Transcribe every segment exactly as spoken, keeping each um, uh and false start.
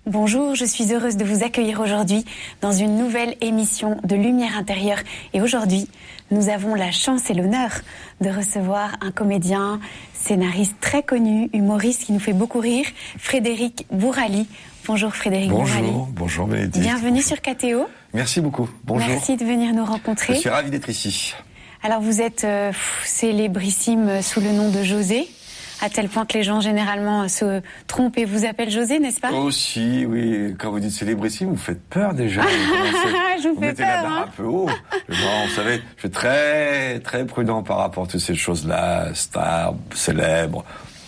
Bonjour, je suis heureuse de vous accueillir aujourd'hui dans une nouvelle émission de Lumière intérieure. Et aujourd'hui, nous avons la chance et l'honneur de recevoir un comédien, scénariste très connu, humoriste qui nous fait beaucoup rire, Frédéric Bourali. Bonjour Frédéric bonjour, Bourali. Bonjour Bénédicte. Bienvenue bonjour. sur K T O. Merci beaucoup. Bonjour. Merci de venir nous rencontrer. Je suis ravi d'être ici. Alors vous êtes euh, célébrissime sous le nom de José, à tel point que les gens généralement se trompent et vous appellent José, n'est-ce pas? Aussi, oui. Quand vous dites célébrissime, vous faites peur déjà. Je vous, vous fais mettez peur, la barre hein. un peu haut. Bon, vous savez, je suis très, très prudent par rapport à toutes ces choses-là, stars, célèbres.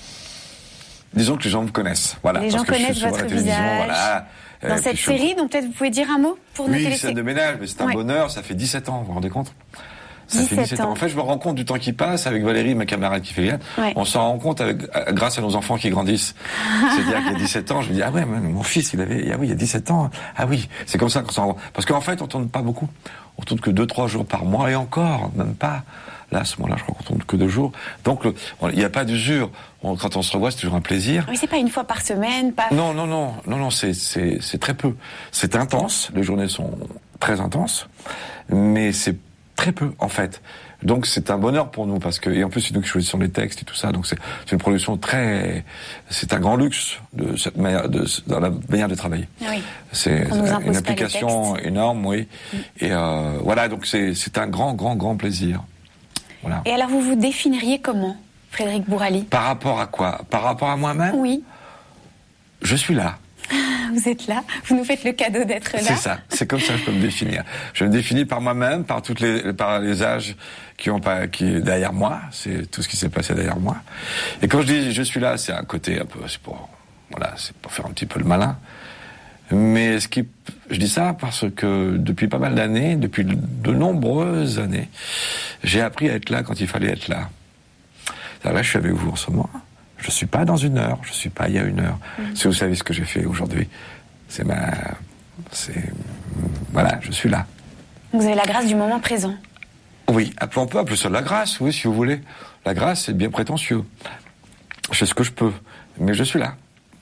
Disons que les gens me connaissent. Voilà. Les parce gens que je suis connaissent souvent à votre la télévision, visage. Voilà. Dans Euh, cette puis je- série, donc peut-être vous pouvez dire un mot pour nos Oui, téléspectateurs. scène de ménage, mais c'est un Ouais. bonheur, ça fait dix-sept ans, vous vous rendez compte? Ça fait dix-sept dix-sept ans. ans. En fait, je me rends compte du temps qui passe avec Valérie, ma camarade qui fait rien. Ouais. On s'en rend compte avec, euh, grâce à nos enfants qui grandissent. C'est-à-dire qu'il y a dix-sept ans, je me dis, ah ouais, man, mon fils, il avait, ah oui, il y a dix-sept ans. Ah oui, c'est comme ça qu'on s'en rend compte. Parce qu'en fait, on tourne pas beaucoup. On tourne que deux, trois jours par mois et encore, même pas. Là, à ce moment-là, je crois qu'on tourne que deux jours. Donc, le- il n'y a pas d'usure. On- quand on se revoit, c'est toujours un plaisir. Oui, c'est pas une fois par semaine, pas... Non, non, non, non, non, c'est, c'est, c'est très peu. C'est intense, les journées sont très intenses, mais c'est très peu, en fait. Donc c'est un bonheur pour nous, parce que, et en plus c'est nous qui choisissons les textes et tout ça, donc c'est, c'est une production très, c'est un grand luxe de cette manière, de, dans la manière de travailler. Oui. C'est On nous impose pas une les application textes. énorme, oui. Et euh, voilà, donc c'est, c'est un grand, grand, grand plaisir. Voilà. Et alors vous vous définiriez comment, Frédéric Bourali? Par rapport à quoi? Par rapport à moi-même? Oui, Je suis là. vous êtes là, vous nous faites le cadeau d'être là. C'est ça, c'est comme ça que je peux me définir. Je me définis par moi-même, par toutes les, par les âges qui ont pas, qui est derrière moi. C'est tout ce qui s'est passé derrière moi. Et quand je dis je suis là, c'est un côté un peu, c'est pour, voilà, c'est pour faire un petit peu le malin. Mais ce qui, je dis ça parce que depuis pas mal d'années, depuis de nombreuses années, j'ai appris à être là quand il fallait être là. Alors là, je suis avec vous en ce moment. Je suis pas dans une heure, je suis pas il y a une heure. Mmh. Si vous savez ce que j'ai fait aujourd'hui, c'est ma, c'est, voilà, je suis là. Vous avez la grâce du moment présent. Oui, on peut appeler ça la grâce, oui, si vous voulez. La grâce, c'est bien prétentieux. Je fais ce que je peux, mais je suis là.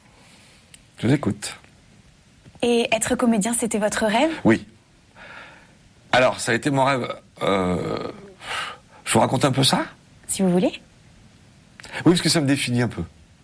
Je vous écoute. Et être comédien, c'était votre rêve? Oui. Alors, ça a été mon rêve. Euh, je vous raconte un peu ça? Si vous voulez. Oui, parce que ça me définit un peu.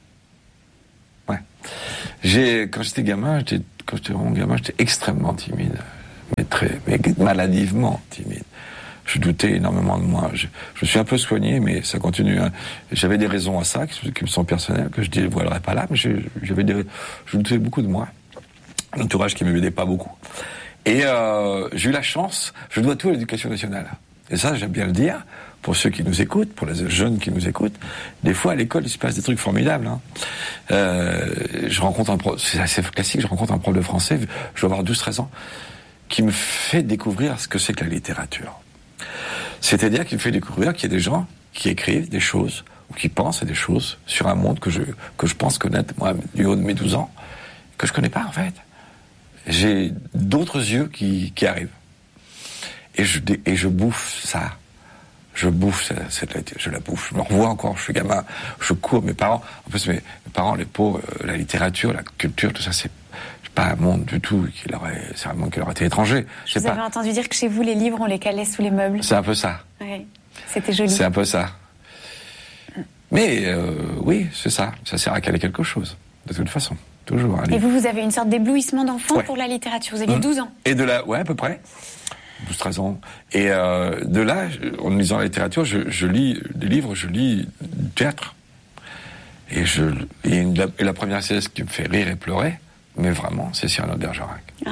Ouais. J'ai, quand j'étais gamin, j'étais, quand j'étais vraiment gamin, j'étais extrêmement timide. Mais très, mais maladivement timide. Je doutais énormément de moi. Je, je suis un peu soigné, mais ça continue. Hein. J'avais des raisons à ça, qui, qui me sont personnelles, que je ne dévoilerai pas là, mais j'avais des, je doutais beaucoup de moi. Un entourage qui ne m'aidait pas beaucoup. Et euh, j'ai eu la chance, je dois tout à l'éducation nationale. Et ça, j'aime bien le dire, pour ceux qui nous écoutent, pour les jeunes qui nous écoutent. Des fois, à l'école, il se passe des trucs formidables. Hein. Euh, je rencontre un prof, c'est assez classique, je rencontre un prof de français, je dois avoir douze treize ans, qui me fait découvrir ce que c'est que la littérature. C'est-à-dire qu'il me fait découvrir qu'il y a des gens qui écrivent des choses, ou qui pensent à des choses sur un monde que je, que je pense connaître, moi, du haut de mes douze ans, que je connais pas, en fait. J'ai d'autres yeux qui, qui arrivent. Et je, et je bouffe ça. Je bouffe cette, je la bouffe. Je me revois encore, je suis gamin, je cours. Mes parents, en plus mes, mes parents, les pauvres, euh, la littérature, la culture, tout ça, c'est pas un monde du tout qui leur est, c'est un monde qui leur a été étranger. Je vous pas. avais entendu dire que chez vous, les livres, on les calait sous les meubles. C'est un peu ça. Oui, c'était joli. C'est un peu ça. Mais euh, oui, c'est ça. Ça sert à caler quelque chose, de toute façon. Toujours. Et vous, vous avez une sorte d'éblouissement d'enfant ouais. pour la littérature. Vous aviez mmh. douze ans. Et de là, ouais, à peu près. douze treize ans. Et euh, de là, en lisant la littérature, je, je lis des livres, je lis du théâtre. Et, je, et, une, la, et la première pièce qui me fait rire et pleurer, mais vraiment, c'est Cyrano de Bergerac. Ah.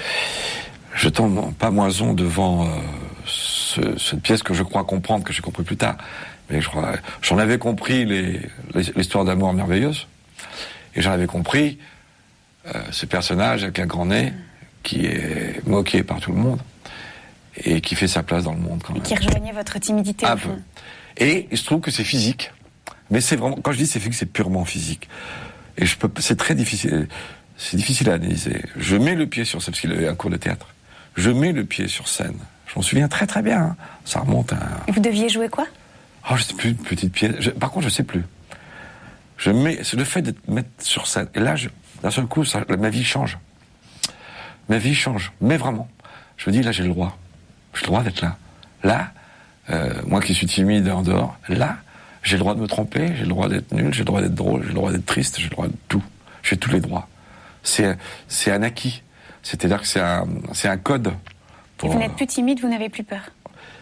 Je tombe pas moison devant euh, ce, cette pièce que je crois comprendre, que j'ai compris plus tard. Mais je crois, j'en avais compris les, les, l'histoire d'amour merveilleuse. Et j'en avais compris euh, ce personnage avec un grand nez qui est moqué par tout le monde et qui fait sa place dans le monde quand même. Et qui rejoignait votre timidité un au fond. peu. Et il se trouve que c'est physique, mais c'est vraiment, quand je dis c'est physique, c'est purement physique. Et je peux, c'est très difficile, c'est difficile à analyser. Je mets le pied sur scène, parce qu'il avait un cours de théâtre. Je mets le pied sur scène. Je m'en souviens très très bien. Hein. Ça remonte à. Et vous deviez jouer quoi? Oh, je sais plus, une petite pièce. Je, par contre, je sais plus. Je mets, c'est le fait d'être mettre sur scène. Et là, je, d'un seul coup, ça, ma vie change. Ma vie change. Mais vraiment. Je me dis, là, j'ai le droit. J'ai le droit d'être là. Là, euh, moi qui suis timide en dehors, là, j'ai le droit de me tromper, j'ai le droit d'être nul, j'ai le droit d'être drôle, j'ai le droit d'être triste, j'ai le droit de tout. J'ai tous les droits. C'est, c'est un acquis. C'est-à-dire que c'est un, c'est un code. Pour, Et vous n'êtes plus timide, vous n'avez plus peur?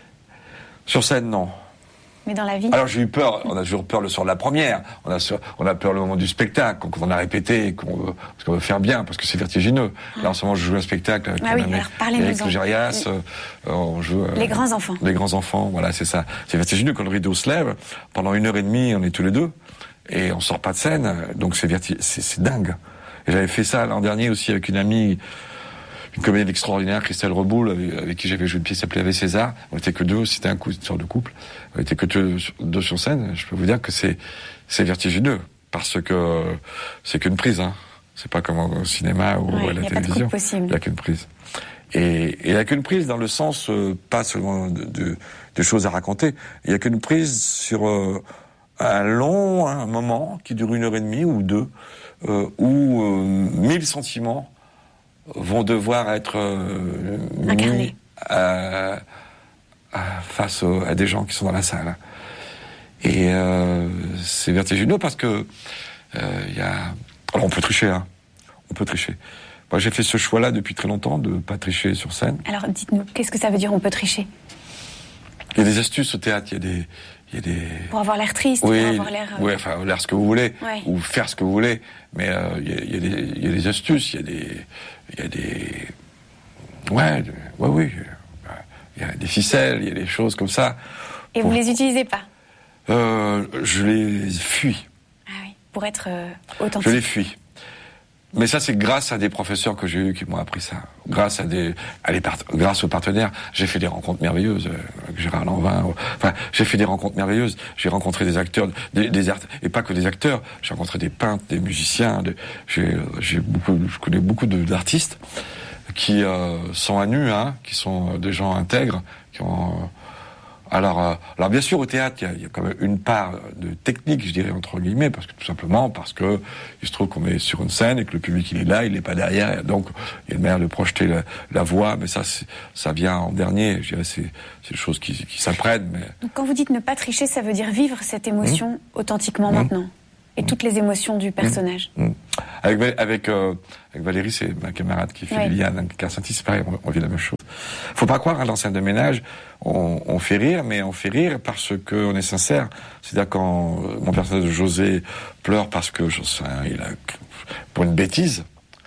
Sur scène, non. Mais dans la vie? Alors j'ai eu peur, on a toujours peur le soir de la première, on a, on a peur le moment du spectacle, quand on a répété, qu'on veut, parce qu'on veut faire bien, parce que c'est vertigineux. Ah. Là en ce moment je joue un spectacle avec ah oui, Eric Logérias, euh, on joue... Euh, les grands enfants. Les grands enfants, voilà, c'est ça. C'est vertigineux quand le rideau se lève, pendant une heure et demie on est tous les deux, et on sort pas de scène, donc c'est verti... c'est, c'est dingue. Et j'avais fait ça l'an dernier aussi avec une amie, une comédienne extraordinaire, Christelle Reboul, avec, avec qui j'avais joué une pièce appelée Ave César. On était que deux, c'était un coup, une sorte de couple. On était que deux, deux sur scène. Je peux vous dire que c'est, c'est vertigineux. Parce que c'est qu'une prise, hein. C'est pas comme au cinéma ou ouais, à la télévision. Il n'y a qu'une prise. Et, et il n'y a qu'une prise dans le sens, euh, pas seulement de, de, de choses à raconter. Il n'y a qu'une prise sur euh, un long un moment qui dure une heure et demie ou deux, euh, où euh, mille sentiments vont devoir être euh, mis à, à, face au, à des gens qui sont dans la salle. Et euh, c'est vertigineux parce que euh, y a... Alors on peut tricher, hein. On peut tricher. Moi j'ai fait ce choix-là depuis très longtemps de ne pas tricher sur scène. Alors dites-nous, qu'est-ce que ça veut dire on peut tricher? Il y a des astuces au théâtre, il y a des... Il y a des... Pour avoir l'air triste, oui, pour avoir l'air... Euh... Oui, enfin, l'air ce que vous voulez, ouais. Ou faire ce que vous voulez. Mais euh, il, y a, il, y a des, il y a des astuces, il y a des... Il y a des... Ouais, de, ouais, oui. Il y a des ficelles, il y a des choses comme ça. Et pour... vous les utilisez pas? euh, Je les fuis. Ah oui, pour être euh, authentique. Je les fuis. Mais ça, c'est grâce à des professeurs que j'ai eus qui m'ont appris ça. Grâce à des, à les part... grâce aux partenaires, j'ai fait des rencontres merveilleuses. Euh, avec Gérard Lanvin. Euh, enfin, j'ai fait des rencontres merveilleuses. J'ai rencontré des acteurs, des, des art... et pas que des acteurs. J'ai rencontré des peintres, des musiciens. Des... J'ai, j'ai beaucoup, je connais beaucoup de, d'artistes qui euh, sont à nu, hein, qui sont des gens intègres, qui ont. Euh... Alors, euh, alors bien sûr au théâtre il y, a, il y a quand même une part de technique, je dirais entre guillemets, parce que tout simplement parce que il se trouve qu'on est sur une scène et que le public il est là, il n'est pas derrière, donc il y a une manière de projeter la, la voix, mais ça c'est, ça vient en dernier, je dirais c'est c'est des choses qui, qui s'apprennent. Mais donc quand vous dites ne pas tricher, ça veut dire vivre cette émotion mmh. authentiquement mmh. maintenant et mmh. toutes les émotions du personnage. Mmh. Mmh. Avec avec euh, avec Valérie, c'est ma camarade qui fait ouais. Liliane Carsanti, c'est pareil, on, on vit la même chose. Faut pas croire, hein, dans scène de ménage, on, on fait rire, mais on fait rire parce qu'on est sincère. C'est-à-dire quand euh, mon personnage de José pleure parce que je sais, hein, il a pour une bêtise.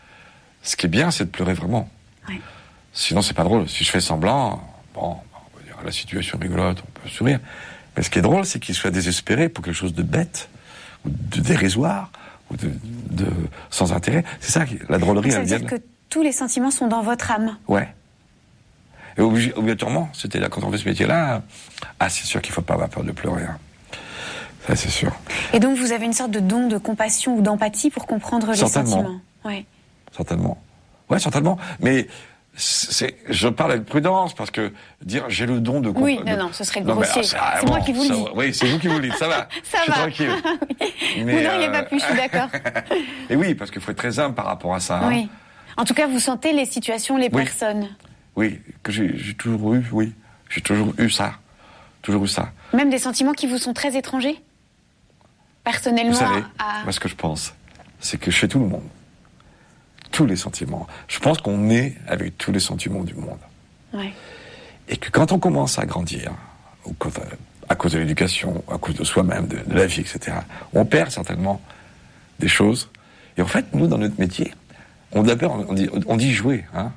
Ce qui est bien, c'est de pleurer vraiment. Ouais. Sinon, c'est pas drôle. Si je fais semblant, bon, on va dire la situation est rigolote, on peut sourire. Mais ce qui est drôle, c'est qu'il soit désespéré pour quelque chose de bête ou de dérisoire ou de, de sans intérêt. C'est ça, la drôlerie. Ça veut elle dire vient... que tous les sentiments sont dans votre âme. Ouais. Et obligatoirement, c'était là quand on fait ce métier-là. Ah, c'est sûr qu'il ne faut pas avoir peur de pleurer. Hein. Ça, c'est sûr. Et donc, vous avez une sorte de don de compassion ou d'empathie pour comprendre les sentiments. Ouais. Certainement. Ouais, certainement. Mais c'est, je parle avec prudence parce que dire j'ai le don de compassion. Oui, non, non, ce serait non, grossier. C'est bon, moi qui vous le dis. Oui, c'est vous qui vous le dites. Ça va. Ça je va. suis tranquille. Oui. Mais, vous n'auriez euh... pas pu, je suis d'accord. Et oui, parce qu'il faut être très humble par rapport à ça. Oui. Hein. En tout cas, vous sentez les situations, les oui. personnes. Oui, que j'ai, j'ai toujours eu, oui. J'ai toujours eu ça. Toujours eu ça. Même des sentiments qui vous sont très étrangers? Personnellement, vous savez, à... moi, ce que je pense, c'est que chez tout le monde, tous les sentiments, je pense qu'on est avec tous les sentiments du monde. Ouais. Et que quand on commence à grandir, ou quand, à cause de l'éducation, à cause de soi-même, de, de la vie, et cetera, on perd certainement des choses. Et en fait, nous, dans notre métier, on, d'abord, on, dit, on dit jouer, hein.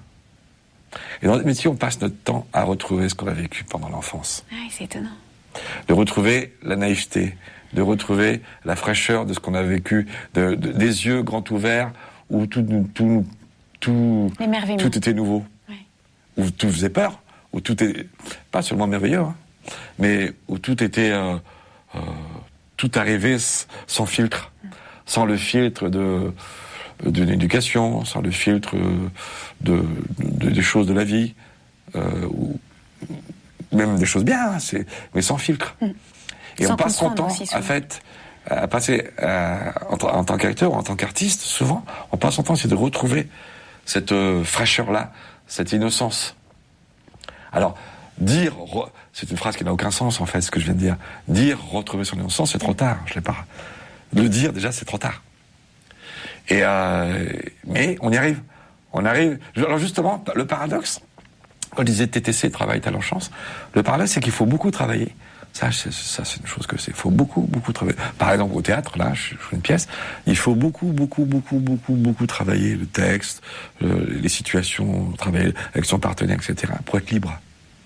Et dans notre métier, on passe notre temps à retrouver ce qu'on a vécu pendant l'enfance. Ah, c'est étonnant. De retrouver la naïveté, de retrouver la fraîcheur de ce qu'on a vécu, de, de, des yeux grands ouverts, où tout, tout, tout, tout était nouveau. Ouais. Où tout faisait peur, où tout était, pas seulement merveilleux, hein, mais où tout était, euh, euh, tout arrivait sans filtre, mm. sans le filtre de... d'une éducation, sans le filtre de, de, des choses de la vie, euh, ou même des choses bien, c'est, mais sans filtre. Mmh. Et sans on passe son temps, aussi, en fait, à passer euh, en, en tant qu'acteur ou en tant qu'artiste, souvent, on passe son temps, c'est de retrouver cette euh, fraîcheur-là, cette innocence. Alors, dire, re, c'est une phrase qui n'a aucun sens en fait, ce que je viens de dire. Dire, retrouver son innocence, c'est trop tard. Je l'ai pas. Le dire déjà, c'est trop tard. Et euh, mais on y arrive. On arrive. Alors justement, le paradoxe, quand je disais T T C, travail, talent, chance, le paradoxe, c'est qu'il faut beaucoup travailler. Ça, c'est, ça, c'est une chose que c'est. Il faut beaucoup, beaucoup travailler. Par exemple, au théâtre, là, je joue une pièce. Il faut beaucoup, beaucoup, beaucoup, beaucoup, beaucoup travailler le texte, le, les situations, travailler avec son partenaire, et cetera, pour être libre.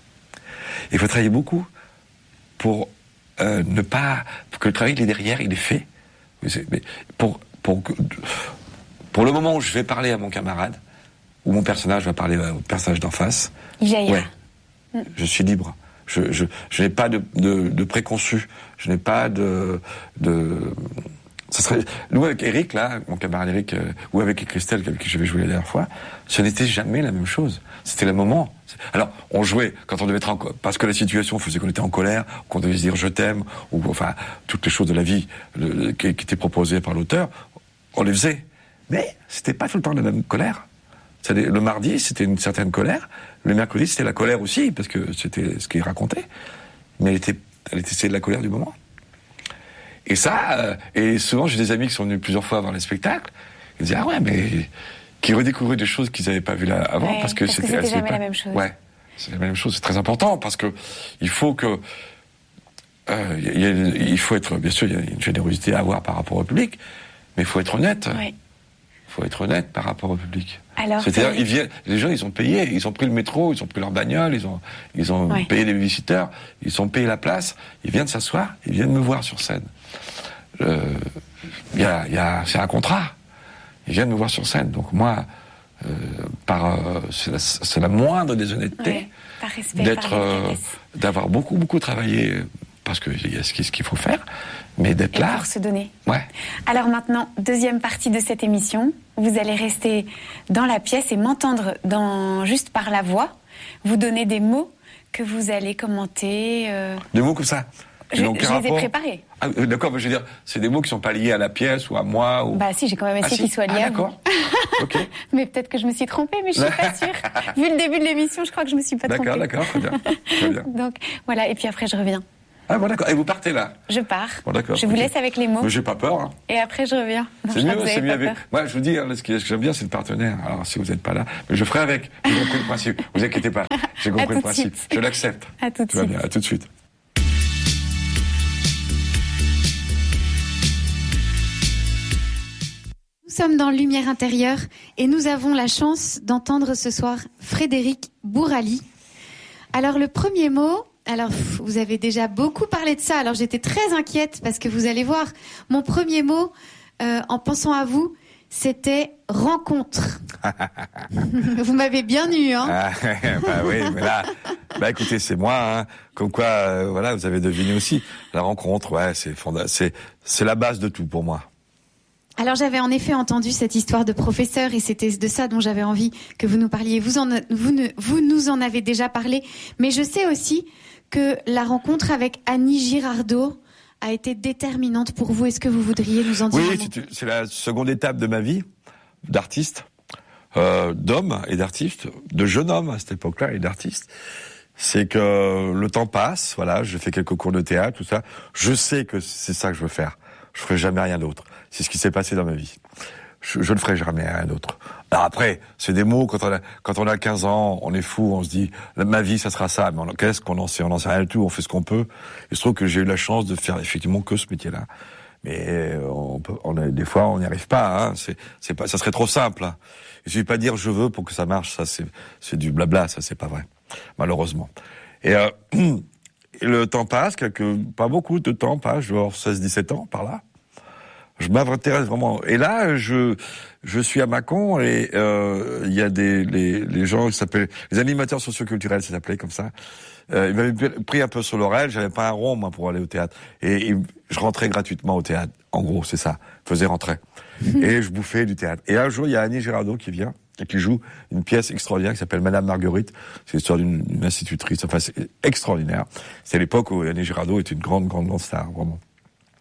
Il faut travailler beaucoup pour euh, ne pas, pour que le travail il est derrière, il est fait. Mais pour pour que, pour le moment où je vais parler à mon camarade, où mon personnage va parler au personnage d'en face, ouais, mm. je suis libre. Je, je, je n'ai pas de, de, de préconçu. Je n'ai pas de, de. Ça serait. Nous avec Eric là, mon camarade Eric, euh, ou avec Christelle avec qui j'avais joué la dernière fois, ce n'était jamais la même chose. C'était le moment. Alors, on jouait quand on devait être en parce que la situation faisait qu'on était en colère, qu'on devait se dire je t'aime, ou enfin toutes les choses de la vie le, qui, qui étaient proposées par l'auteur, on les faisait. Mais c'était pas tout le temps la même colère. Le mardi, c'était une certaine colère. Le mercredi, c'était la colère aussi, parce que c'était ce qu'il racontait. Mais elle était, elle était, c'est de la colère du moment. Et ça, euh, et souvent, j'ai des amis qui sont venus plusieurs fois voir les spectacles. Ils disaient, ah ouais, mais qui redécouvraient des choses qu'ils n'avaient pas vues là avant, ouais, parce que parce c'était, que c'était jamais pas... la même chose. Ouais, c'est la même chose. C'est très important, parce que il faut que, euh, y a, il faut être, bien sûr, il y a une générosité à avoir par rapport au public, mais il faut être honnête. Ouais. Il faut être honnête par rapport au public. Alors, c'est-à-dire, ils viennent, les gens, ils ont payé, ils ont pris le métro, ils ont pris leur bagnole, ils ont, ils ont ouais. payé les visiteurs, ils ont payé la place, ils viennent s'asseoir, ils viennent me voir sur scène. Euh, y a, y a, c'est un contrat. Ils viennent me voir sur scène. Donc moi, euh, par, euh, c'est, la, c'est la moindre des honnêtetés ouais, par respect, d'être, par euh, d'avoir beaucoup, beaucoup travaillé. Parce qu'il y a ce qu'il faut faire, mais d'être et là. pour se donner. Ouais. Alors maintenant, deuxième partie de cette émission. Vous allez rester dans la pièce et m'entendre dans, juste par la voix, vous donner des mots que vous allez commenter. Euh... Des mots comme ça. Je, je les ai préparés. Ah, d'accord, mais je veux dire, c'est des mots qui sont pas liés à la pièce ou à moi. Ou... Bah si, j'ai quand même essayé ah, si. qu'ils soient liés. Ah, d'accord. Ok. Mais peut-être que je me suis trompée, mais je suis pas sûre. Vu le début de l'émission, je crois que je me suis pas d'accord, trompée. D'accord, d'accord, très bien. Très bien. Donc voilà, et puis après je reviens. Ah bon, d'accord. Et vous partez là? Je pars. Bon, d'accord. Je vous okay. laisse avec les mots. Mais j'ai pas peur. Hein. Et après, je reviens. Non, c'est je mieux, c'est mieux avec. Moi, je vous dis, hein, ce que j'aime bien, c'est le partenaire. Alors, si vous n'êtes pas là, mais je ferai avec. J'ai compris le principe. Vous inquiétez pas. J'ai compris le principe. Suite. Je l'accepte. À tout de suite. Bien. À tout de suite. Nous sommes dans Lumière intérieure et nous avons la chance d'entendre ce soir Frédéric Bourali. Alors, le premier mot. Alors, vous avez déjà beaucoup parlé de ça, alors j'étais très inquiète parce que vous allez voir, mon premier mot, euh, en pensant à vous, c'était rencontre. Vous m'avez bien eu, hein. Ah, bah oui, mais là, bah écoutez, c'est moi, hein. Comme quoi, euh, voilà, vous avez deviné aussi. La rencontre, ouais, c'est fonda- c'est, c'est la base de tout pour moi. Alors j'avais en effet entendu cette histoire de professeur et c'était de ça dont j'avais envie que vous nous parliez. Vous, en, vous, ne, vous nous en avez déjà parlé, mais je sais aussi que la rencontre avec Annie Girardot a été déterminante pour vous. Est-ce que vous voudriez nous en dire Oui, un mot ? c'est, c'est la seconde étape de ma vie d'artiste, euh, d'homme et d'artiste, de jeune homme à cette époque-là et d'artiste. C'est que le temps passe, voilà, je fais quelques cours de théâtre, tout ça. Je sais que c'est ça que je veux faire. Je ferai jamais rien d'autre. C'est ce qui s'est passé dans ma vie. Je, je ne ferai jamais rien d'autre. Alors après, c'est des mots, quand on a, quand on a quinze ans, on est fou, on se dit, ma vie, ça sera ça. Mais on, qu'est-ce qu'on en sait? On en sait rien du tout, on fait ce qu'on peut. Il se trouve que j'ai eu la chance de faire effectivement que ce métier-là. Mais on peut, on a, des fois, on n'y arrive pas, hein. C'est, c'est pas, ça serait trop simple, hein. Il suffit pas de dire je veux pour que ça marche, ça c'est, c'est du blabla, ça c'est pas vrai. Malheureusement. Et, euh, et le temps passe, quelques, pas beaucoup de temps passe, genre seize dix-sept ans, par là. Je m'intéresse vraiment. Et là, je je suis à Mâcon et euh, il y a des les, les gens qui s'appellent les animateurs socioculturels, ça s'appelait comme ça. Euh, ils m'avaient pris un peu sur l'oreille. J'avais pas un rond moi pour aller au théâtre et, et je rentrais gratuitement au théâtre. En gros, c'est ça. Je faisais rentrer et je bouffais du théâtre. Et un jour, il y a Annie Girardot qui vient et qui joue une pièce extraordinaire qui s'appelle Madame Marguerite. C'est l'histoire d'une, d'une institutrice. Enfin, c'est extraordinaire. C'est l'époque où Annie Girardot était une grande, grande, grande star, vraiment.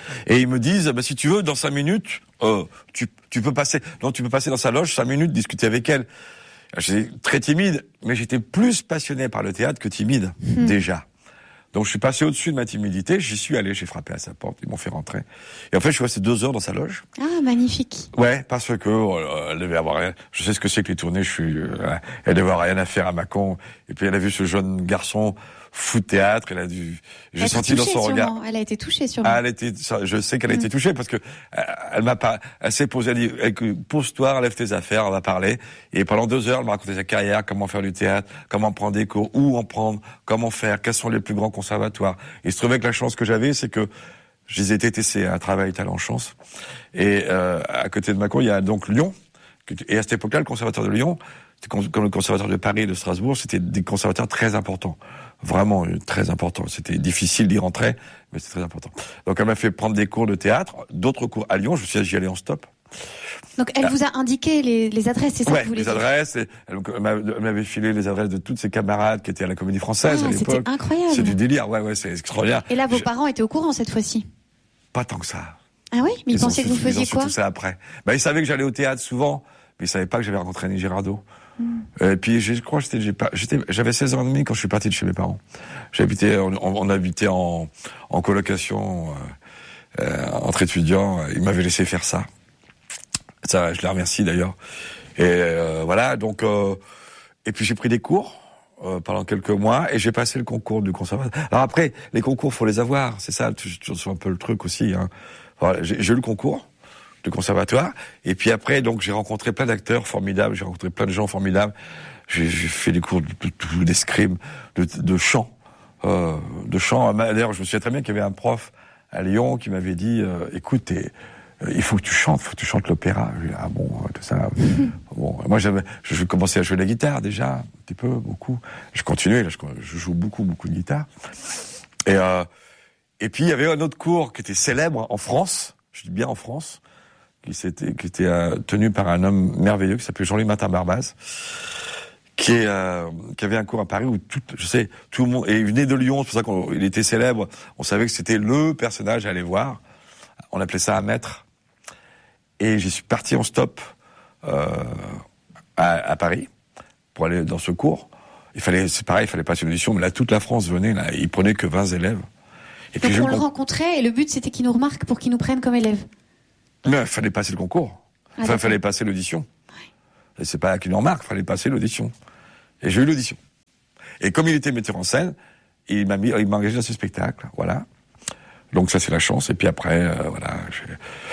Et ils me disent, bah, si tu veux, dans cinq minutes, euh, tu, tu peux passer, non, tu peux passer dans sa loge cinq minutes, discuter avec elle. J'étais très timide, mais j'étais plus passionné par le théâtre que timide, mmh. déjà. Donc je suis passé au-dessus de ma timidité, j'y suis allé, j'ai frappé à sa porte, ils m'ont fait rentrer. Et en fait, je suis resté deux heures dans sa loge. Ah, magnifique. Ouais, parce que euh, elle devait avoir rien. Je sais ce que c'est que les tournées. Je suis, euh, elle devait avoir rien à faire à Mâcon. Et puis elle a vu ce jeune garçon fou de théâtre. Elle a dû. J'ai elle senti dans son sûrement. regard. Elle a été touchée sûrement. Ah, elle a été. Je sais qu'elle a mmh. été touchée parce que euh, elle m'a pas. Elle s'est posée. Elle dit pose-toi, enlève tes affaires, on va parler. Et pendant deux heures, elle m'a raconté sa carrière, comment faire du théâtre, comment prendre des cours, où en prendre, comment faire, quels sont les plus grands conservatoires. Il se trouvait que la chance que j'avais, c'est que je disais T T C, un travail talent chance. Et euh, à côté de Mâcon, il y a donc Lyon. Et à cette époque-là, le conservatoire de Lyon, comme le conservatoire de Paris et de Strasbourg, c'était des conservatoires très importants. Vraiment très importants. C'était difficile d'y rentrer, mais c'était très important. Donc elle m'a fait prendre des cours de théâtre, d'autres cours à Lyon. Je suis j'y allais en stop. Donc elle ah. vous a indiqué les, les adresses, c'est ça ouais, que vous voulez les dire adresses. Et elle m'avait filé les adresses de toutes ses camarades qui étaient à la Comédie Française ah, à l'époque. C'était incroyable. C'est du délire. Ouais, ouais, c'est extraordinaire. Et là, vos Je... parents étaient au courant cette fois-ci? Pas tant que ça. Ah oui, mais ils, ils pensaient que vous faisiez ils ont quoi? Tout ça après. Bah, ils savaient que j'allais au théâtre souvent, mais ils savaient pas que j'avais rencontré Annie Girardot. Mm. Et puis je crois que j'étais, j'ai pas, j'étais, j'avais seize ans et demi quand je suis parti de chez mes parents. J'habitais, on, on habitait en, en colocation euh, euh, entre étudiants. Ils m'avaient laissé faire ça. Ça, je les remercie d'ailleurs. Et euh, voilà, donc euh, et puis j'ai pris des cours euh, pendant quelques mois et j'ai passé le concours du conservatoire. Alors après, les concours, faut les avoir. C'est ça, c'est un peu le truc aussi. Hein. Voilà, j'ai, j'ai eu le concours du conservatoire. Et puis après, donc, j'ai rencontré plein d'acteurs formidables, j'ai rencontré plein de gens formidables. J'ai, j'ai fait des cours de, de, d'escrime, de, de chant, euh, de chant. D'ailleurs, je me souviens très bien qu'il y avait un prof à Lyon qui m'avait dit, euh, écoute, euh, il faut que tu chantes, il faut que tu chantes l'opéra. J'ai dit, ah bon, tout ça. Bon, moi, j'avais, je commençais à jouer de la guitare déjà, un petit peu, beaucoup. Je continuais, là, je, je joue beaucoup, beaucoup de guitare. Et, euh, et puis, il y avait un autre cours qui était célèbre en France, je dis bien en France, qui s'était, qui était euh, tenu par un homme merveilleux qui s'appelait Jean-Louis Martin-Barbaz, qui est, euh, qui avait un cours à Paris où tout, je sais, tout le monde, et il venait de Lyon, c'est pour ça qu'il était célèbre. On savait que c'était le personnage à aller voir. On appelait ça un maître. Et j'y suis parti en stop euh, à, à Paris pour aller dans ce cours. Il fallait, c'est pareil, il fallait passer une audition, mais là toute la France venait, là, il prenait que vingt élèves. Et puis donc je on le rencontrait et le but c'était qu'il nous remarque pour qu'il nous prenne comme élève. Mais il fallait passer le concours. Ah, enfin, il fallait passer l'audition. Ouais. Et c'est pas qu'il nous remarque, il fallait passer l'audition. Et j'ai eu l'audition. Et comme il était metteur en scène, il m'a mis, il m'a engagé dans ce spectacle, voilà. Donc ça c'est la chance. Et puis après, euh, voilà. J'ai...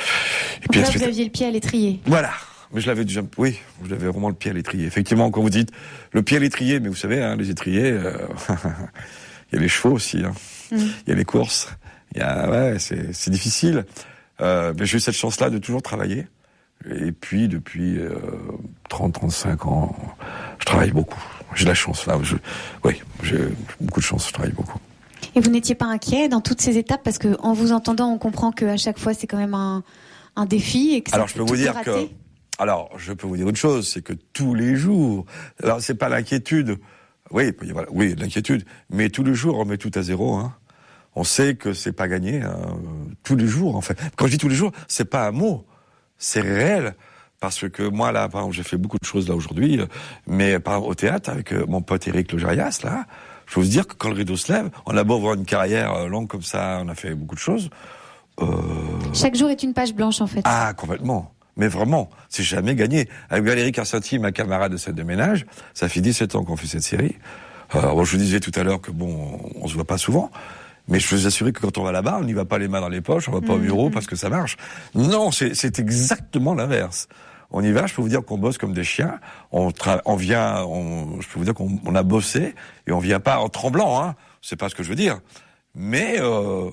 Et puis là, vous aviez le pied à l'étrier. Voilà. Mais je l'avais déjà, oui, j'avais vraiment le pied à l'étrier. Effectivement, quand vous dites le pied à l'étrier, mais vous savez, hein, les étriers, euh, il y a les chevaux aussi, hein. Mm. Il y a les courses. Il y a, ouais, c'est, c'est difficile. Euh, mais j'ai eu cette chance-là de toujours travailler. Et puis, depuis euh, trente, trente-cinq ans, je travaille beaucoup. J'ai de la chance, là. Je, oui, j'ai beaucoup de chance, je travaille beaucoup. Et vous n'étiez pas inquiet dans toutes ces étapes? Parce que en vous entendant, on comprend qu'à chaque fois, c'est quand même un, un défi. Et que alors, je peux vous dire que... Alors, je peux vous dire une chose, c'est que tous les jours... Alors, c'est pas l'inquiétude. Oui, il peut y avoir, oui, l'inquiétude. Mais tous les jours, on met tout à zéro, hein. On sait que c'est pas gagné, hein, tous les jours, en fait. Quand je dis tous les jours, c'est pas un mot. C'est réel. Parce que moi, là, par exemple, j'ai fait beaucoup de choses là aujourd'hui, mais par exemple, au théâtre, avec mon pote Éric Logérias, là, je peux vous dire que quand le rideau se lève, on a beau avoir une carrière longue comme ça, on a fait beaucoup de choses. Euh... Chaque jour est une page blanche, en fait. Ah, complètement. Mais vraiment, c'est jamais gagné. Avec Valérie Carcenti, ma camarade de scène de ménage, ça fait dix-sept ans qu'on fait cette série. Euh, bon, je vous disais tout à l'heure que bon, on, on se voit pas souvent. Mais je peux vous assurer que quand on va là-bas, on n'y va pas les mains dans les poches, on va pas mmh, au bureau mmh. parce que ça marche. Non, c'est, c'est exactement l'inverse. On y va, je peux vous dire qu'on bosse comme des chiens. On, tra- on vient, on, je peux vous dire qu'on on a bossé et on vient pas en tremblant. Hein. C'est pas ce que je veux dire. Mais euh,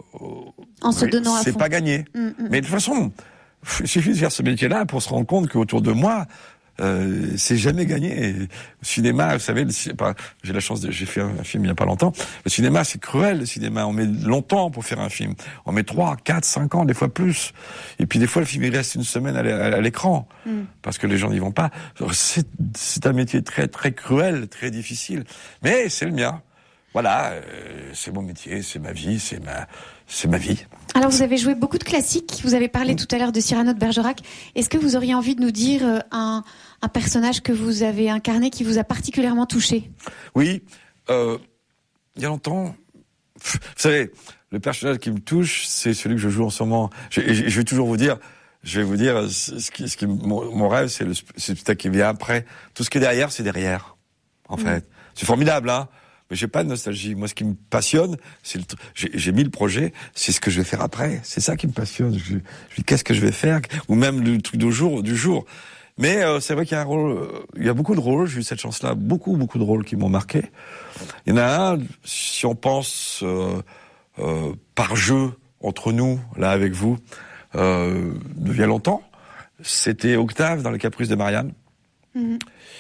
en se donnant à fond. C'est pas gagné. Mmh, mmh. Mais de toute façon, il suffit de faire ce métier-là pour se rendre compte qu'autour de moi, Euh, c'est jamais gagné. Et le cinéma, vous savez, le, j'ai la chance de, j'ai fait un film il y a pas longtemps. Le cinéma, c'est cruel, le cinéma. On met longtemps pour faire un film. On met trois, quatre, cinq ans, des fois plus. Et puis des fois, le film, il reste une semaine à, à, à l'écran. Mm. Parce que les gens n'y vont pas. C'est, c'est un métier très, très cruel, très difficile. Mais c'est le mien. Voilà, euh, c'est mon métier, c'est ma vie, c'est ma, c'est ma vie. Alors, vous avez joué beaucoup de classiques. Vous avez parlé tout à l'heure de Cyrano de Bergerac. Est-ce que vous auriez envie de nous dire euh, un, un personnage que vous avez incarné qui vous a particulièrement touché? Oui, euh, il y a longtemps, vous savez, le personnage qui me touche, c'est celui que je joue en ce moment. Je, je, je vais toujours vous dire, je vais vous dire, ce qui, ce qui, mon, mon rêve, c'est le, c'est le spectacle qui vient après. Tout ce qui est derrière, c'est derrière, en mmh. fait. C'est formidable, hein. Mais j'ai pas de nostalgie. Moi, ce qui me passionne, c'est le, j'ai, j'ai mis le projet, c'est ce que je vais faire après. C'est ça qui me passionne. Je, je dis, qu'est-ce que je vais faire? Ou même le truc du jour, du jour. Mais euh, c'est vrai qu'il y a un rôle, euh, il y a beaucoup de rôles. J'ai eu cette chance-là, beaucoup, beaucoup de rôles qui m'ont marqué. Il y en a un, si on pense euh, euh, par jeu entre nous, là avec vous, euh, il y a longtemps, c'était Octave dans Les Caprices de Marianne. Mmh.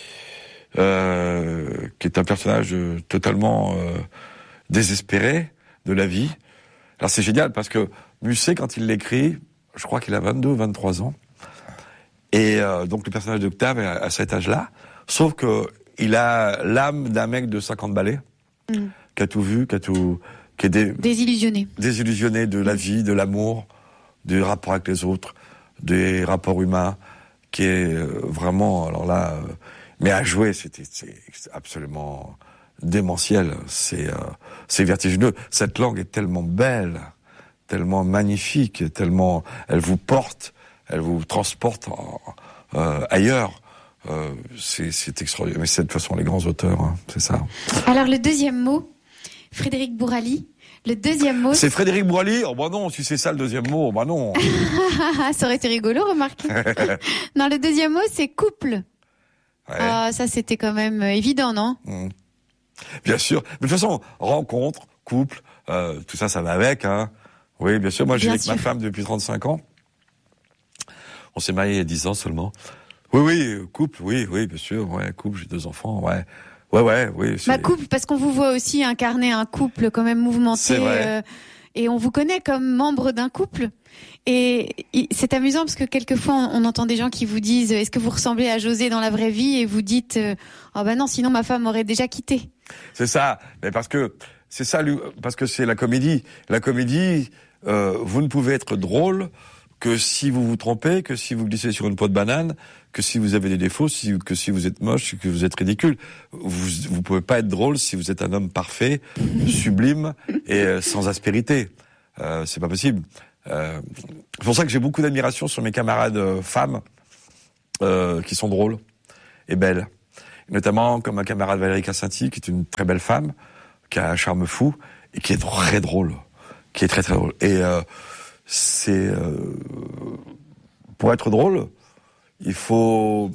Euh, qui est un personnage euh, totalement euh, désespéré de la vie. Alors c'est génial parce que Musset, quand il l'écrit, je crois qu'il a vingt-deux, vingt-trois ans, et euh, donc le personnage d'Octave est à, à cet âge-là, sauf que il a l'âme d'un mec de cinquante balais, mmh. qui a tout vu, qui a tout, qui est dé... désillusionné, désillusionné de la vie, de l'amour, du rapport avec les autres, des rapports humains, qui est euh, vraiment, alors là. Euh, Mais à jouer, c'était, c'est absolument démentiel. C'est, euh, c'est vertigineux. Cette langue est tellement belle, tellement magnifique, tellement, elle vous porte, elle vous transporte en, euh, ailleurs. Euh, c'est, c'est extraordinaire. Mais c'est de toute façon les grands auteurs, hein, c'est ça. Alors le deuxième mot, Frédéric Bourali. Le deuxième mot. C'est Frédéric Bourali. Oh bah non, si c'est ça le deuxième mot, bah non. Ça aurait été rigolo, remarquez. Non, le deuxième mot, c'est couple. Ouais. Ah, ça c'était quand même évident, non? Mmh. Bien sûr. Mais de toute façon, rencontre, couple, euh, tout ça, ça va avec, hein. Oui, bien sûr. Moi, j'ai avec ma femme depuis trente-cinq ans. On s'est mariés il y a dix ans seulement. Oui, oui, couple, oui, oui, bien sûr. Ouais, couple, j'ai deux enfants, ouais. Ouais, ouais, oui. Ma bah, couple, parce qu'on vous voit aussi incarner un couple quand même mouvementé. C'est vrai. Euh, et on vous connaît comme membre d'un couple. Et c'est amusant parce que quelquefois on entend des gens qui vous disent est-ce que vous ressemblez à José dans la vraie vie, et vous dites euh, oh ben non, sinon ma femme m'aurait déjà quitté. C'est ça, mais parce que c'est ça, parce que c'est la comédie. La comédie, euh, vous ne pouvez être drôle que si vous vous trompez, que si vous glissez sur une peau de banane, que si vous avez des défauts, si, que si vous êtes moche, que vous êtes ridicule. Vous vous pouvez pas être drôle si vous êtes un homme parfait, sublime et euh, sans aspérité. Euh, c'est pas possible. Euh, c'est pour ça que j'ai beaucoup d'admiration sur mes camarades euh, femmes euh, qui sont drôles et belles. Notamment comme ma camarade Valérie Cassinti, qui est une très belle femme, qui a un charme fou et qui est très drôle, qui est très très drôle. Et euh, c'est euh, pour être drôle, il faut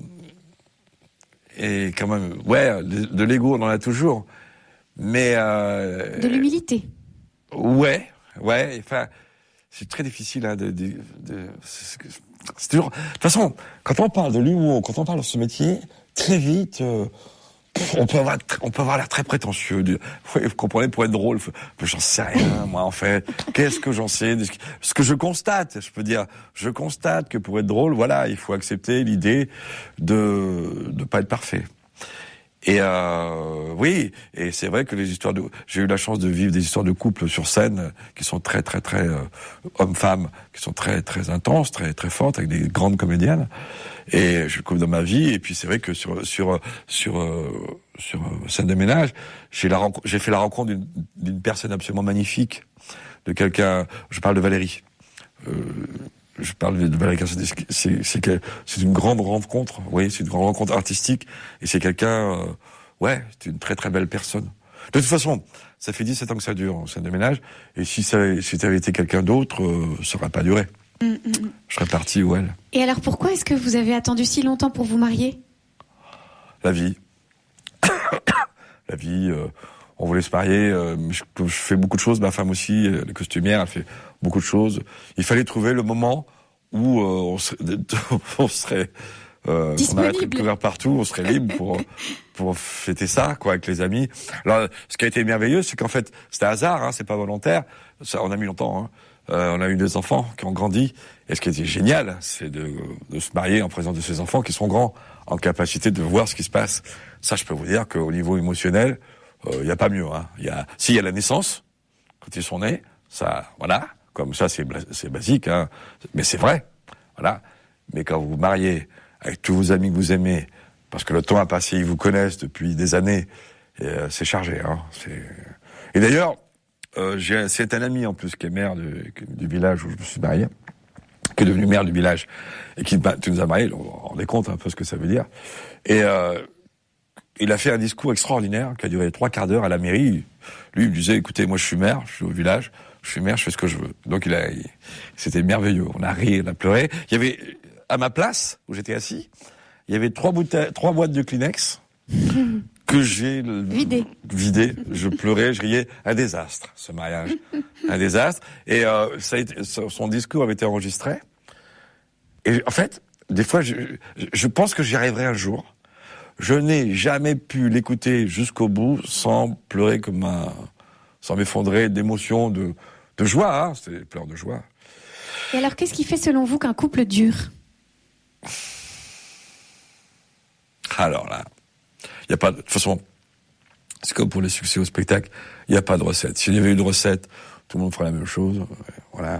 et quand même ouais de, de l'ego, on en a toujours, mais euh, de l'humilité. Ouais, ouais. Enfin. C'est très difficile, hein, de, de, de c'est, c'est toujours. De toute façon, quand on parle de l'humour, quand on parle de ce métier, très vite, euh, on peut avoir, on peut avoir l'air très prétentieux. De, vous comprenez, pour être drôle, j'en sais rien, moi, en fait. Qu'est-ce que j'en sais? Ce que je constate, je peux dire, je constate que pour être drôle, voilà, il faut accepter l'idée de de pas être parfait. Et euh, oui, et c'est vrai que les histoires de, j'ai eu la chance de vivre des histoires de couple sur scène qui sont très très très euh, hommes-femmes, qui sont très très intenses, très très fortes, avec des grandes comédiennes. Et je le coupe dans ma vie. Et puis c'est vrai que sur sur sur euh, sur euh, Scène de ménage, j'ai la rencontre, j'ai fait la rencontre d'une, d'une personne absolument magnifique, de quelqu'un. Je parle de Valérie. Euh, Je parle de Valérie Cassinti, c'est, c'est, que, c'est une grande rencontre, oui, c'est une grande rencontre artistique, et c'est quelqu'un, euh, ouais, c'est une très très belle personne. De toute façon, ça fait dix-sept ans que ça dure, Scène de ménage, et si ça, si ça avait été quelqu'un d'autre, euh, ça n'aurait pas duré. Mmh, mmh. Je serais parti où elle. Et alors pourquoi est-ce que vous avez attendu si longtemps pour vous marier? La vie. La vie, euh, on voulait se marier, euh, je, je fais beaucoup de choses, ma femme aussi, euh, la costumière, elle fait beaucoup de choses. Il fallait trouver le moment où euh, on serait, on serait euh, on arrêterait de courir partout, on serait libre pour pour fêter ça, quoi, avec les amis. Alors, ce qui a été merveilleux, c'est qu'en fait, c'était hasard, hein, c'est pas volontaire. Ça, on a mis longtemps. Hein. Euh, on a eu des enfants qui ont grandi. Et ce qui était génial, c'est de, de se marier en présence de ces enfants qui sont grands, en capacité de voir ce qui se passe. Ça, je peux vous dire qu'au niveau émotionnel, il euh, y a pas mieux. Hein. Il y a, si il y a la naissance, quand ils sont nés, Ça, voilà. Comme ça, c'est, c'est basique, hein. Mais c'est vrai. Voilà. Mais quand vous vous mariez avec tous vos amis que vous aimez, parce que le temps a passé, ils vous connaissent depuis des années, et, euh, c'est chargé, hein. C'est... Et d'ailleurs, euh, j'ai, c'est un ami en plus qui est maire de, du village où je me suis marié, qui est devenu maire du village et qui, bah, qui nous a mariés. On vous rendez compte un peu ce que ça veut dire. Et euh, il a fait un discours extraordinaire qui a duré trois quarts d'heure à la mairie. Lui, il me disait, écoutez, moi je suis maire, je suis au village, je suis maire, je fais ce que je veux. Donc il a, il, c'était merveilleux. On a ri, on a pleuré. Il y avait, à ma place, où j'étais assis, il y avait trois bouteilles, trois boîtes de Kleenex que j'ai vidé. vidé. Je pleurais, je riais. Un désastre, ce mariage. Un désastre. Et euh, ça a été, son discours avait été enregistré. Et en fait, des fois, je, je pense que j'y arriverai un jour. Je n'ai jamais pu l'écouter jusqu'au bout sans pleurer comme un, sans m'effondrer d'émotion, de, de joie. Hein, c'était des pleurs de joie. Et alors, qu'est-ce qui fait selon vous qu'un couple dure ? Alors là, il y a pas de, de toute façon, c'est comme pour les succès au spectacle, il n'y a pas de recette. S'il y avait une recette, tout le monde ferait la même chose. Voilà.